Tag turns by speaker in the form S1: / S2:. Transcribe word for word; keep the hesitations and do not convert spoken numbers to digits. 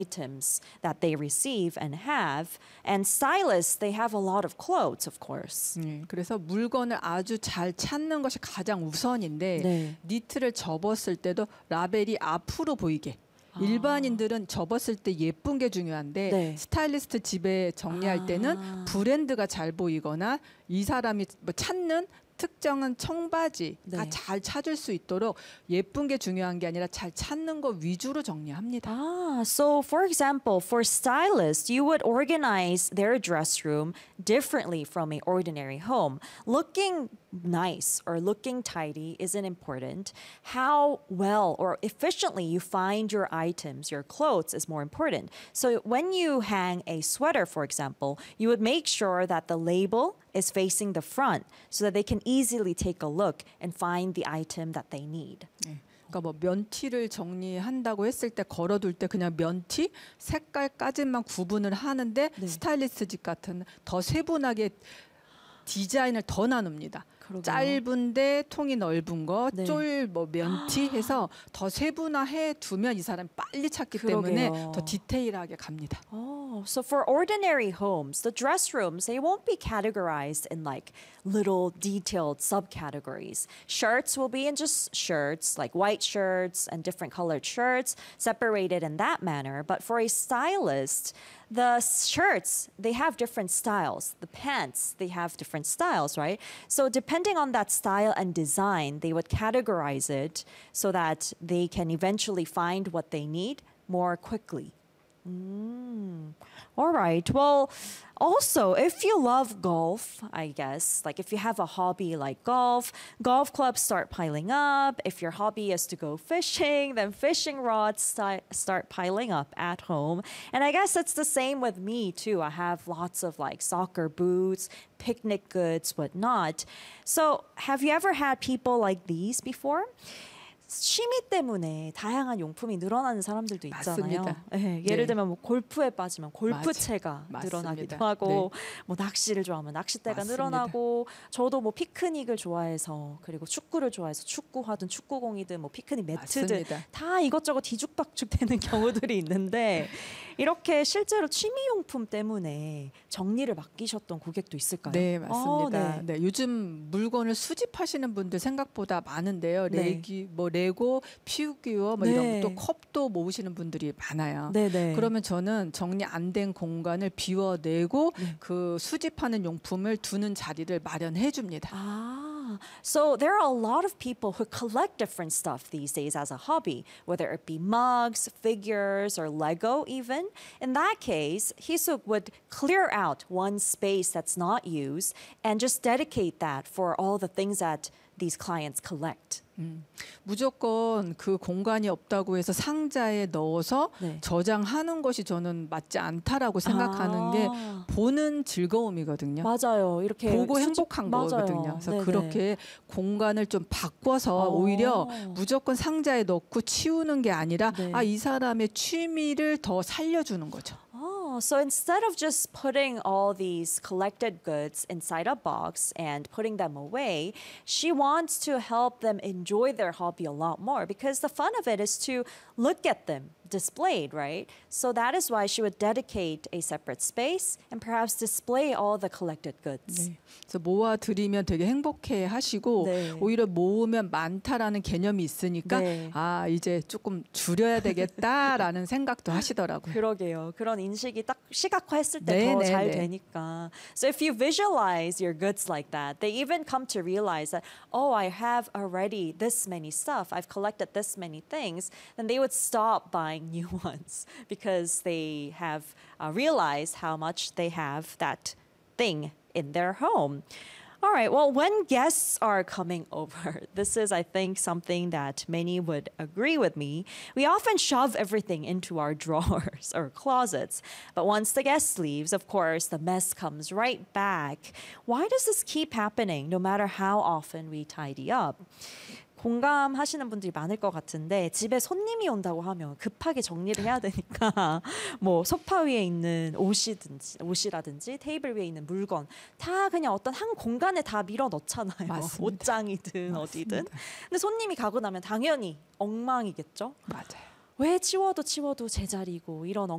S1: items that they receive and have. And stylists, they have a lot of clothes, of course.
S2: 네, 그래서 물건을 아주 잘 찾는 것이 가장 우선인데
S1: 네.
S2: 니트를 접었을 때도 라벨이 앞으로 보이게. 일반인들은 접었을 때 예쁜 게 중요한데
S1: 네.
S2: 스타일리스트 집에 정리할
S1: 아.
S2: 때는 브랜드가 잘 보이거나 이 사람이 뭐 찾는 특정한 청바지가
S1: 네.
S2: 잘 찾을 수 있도록 예쁜 게 중요한 게 아니라 잘 찾는 거 위주로 정리합니다.
S1: Ah, so for example, for stylists, you would organize their dress room differently from an ordinary home. Looking nice or looking tidy isn't important. How well or efficiently you find your items, your clothes, is more important. So when you hang a sweater, for example, you would make sure that the label is facing the front so that they can easily take a look and find the item that they need.
S2: 네. 그러니까 뭐 면티를 정리한다고 했을 때 걸어둘 때 그냥 면티 색깔까지만 구분을 하는데
S1: 네.
S2: 스타일리스트 집 같은 더 세분하게 디자인을 더 나눕니다.
S1: 그러게요.
S2: 짧은데 통이 넓은 거,
S1: 네.
S2: 쫄, 뭐 면티 해서 더 세분화해 두면 이 사람이 빨리 찾기
S1: 그러게요.
S2: 때문에 더 디테일하게 갑니다.
S1: Oh, so for ordinary homes, the dress rooms, they won't be categorized in like little detailed subcategories. Shirts will be in just shirts, like white shirts and different colored shirts, separated in that manner. But for a stylist, the shirts, they have different styles. The pants, they have different styles, right? So depending on that style and design, they would categorize it so that they can eventually find what they need more quickly. Mm. All right. Well, also, if you love golf, I guess, like if you have a hobby like golf, golf clubs start piling up. If your hobby is to go fishing, then fishing rods sti- start piling up at home. And I guess it's the same with me too. I have lots of like soccer boots, picnic goods, whatnot. So, have you ever had people like these before? 취미 때문에 다양한 용품이 늘어나는 사람들도 있잖아요.
S2: 맞습니다.
S1: 네, 예를
S2: 네.
S1: 들면 뭐 골프에 빠지면 골프채가
S2: 맞-
S1: 늘어나기도
S2: 맞습니다.
S1: 하고, 뭐 낚시를 좋아하면 낚싯대가
S2: 맞습니다.
S1: 늘어나고, 저도 뭐 피크닉을 좋아해서 그리고 축구를 좋아해서 축구화든 축구공이든 뭐 피크닉 매트든
S2: 맞습니다.
S1: 다 이것저것 뒤죽박죽 되는 경우들이 있는데 이렇게 실제로 취미 용품 때문에 정리를 맡기셨던 고객도 있을까요?
S2: 네, 맞습니다.
S1: 어, 네.
S2: 네, 요즘 물건을 수집하시는 분들 생각보다 많은데요.
S1: 네.
S2: 레기, 뭐 레고, 피규어, 뭐
S1: 네.
S2: 이런 또 컵도 모으시는 분들이 많아요.
S1: 네네.
S2: 그러면 저는 정리 안 된 공간을 비워내고
S1: 네.
S2: 그 수집하는 용품을 두는 자리를 마련해 줍니다.
S1: Ah, so there are a lot of people who collect different stuff these days as a hobby, whether it be mugs, figures, or Lego even. In that case, Hisuk would clear out one space that's not used and just dedicate that for all the things that these clients collect.
S2: 음, 무조건 그 공간이 없다고 해서 상자에 넣어서
S1: 네.
S2: 저장하는 것이 저는 맞지 않다라고 생각하는 게
S1: 아.
S2: 보는 즐거움이거든요.
S1: 맞아요. 이렇게
S2: 보고
S1: 수집-
S2: 행복한
S1: 맞아요.
S2: 거거든요. 그래서
S1: 네네.
S2: 그렇게 공간을 좀 바꿔서
S1: 어.
S2: 오히려 무조건 상자에 넣고 치우는 게 아니라
S1: 네.
S2: 아, 이 사람의 취미를 더 살려주는 거죠.
S1: Oh, so instead of just putting all these collected goods inside a box and putting them away, she wants to help them enjoy their hobby a lot more because the fun of it is to look at them displayed, right? So that is why she would dedicate a separate space and perhaps display all the collected goods.
S2: 네. 그래서 모아 드리면 되게 행복해 하시고
S1: 네.
S2: 오히려 모으면 많다라는 개념이 있으니까
S1: 네.
S2: 아, 이제 조금 줄여야 되겠다라는 생각도 하시더라고요.
S1: 그러게요. 그런 인식이 딱 시각화했을 때
S2: 네,
S1: 더
S2: 네,
S1: 잘
S2: 네.
S1: 되니까. So if you visualize your goods like that, they even come to realize that, oh, I have already this many stuff. I've collected this many things. Then they would stop buying new ones because they have uh, realized how much they have that thing in their home. All right, well, when guests are coming over, this is, I think, something that many would agree with me. We often shove everything into our drawers or closets. But once the guest leaves, of course, the mess comes right back. Why does this keep happening no matter how often we tidy up? 공감하시는 분들이 많을 것 같은데 집에 손님이 온다고 하면 급하게 정리를 해야 되니까 뭐 소파 위에 있는 옷이든지 옷이라든지 테이블 위에 있는 물건 다 그냥 어떤 한 공간에 다 밀어 넣잖아요.
S2: 맞습니다.
S1: 옷장이든
S2: 맞습니다.
S1: 어디든. 근데 손님이 가고 나면 당연히 엉망이겠죠.
S2: 맞아요.
S1: 왜 치워도 치워도 제자리고 이런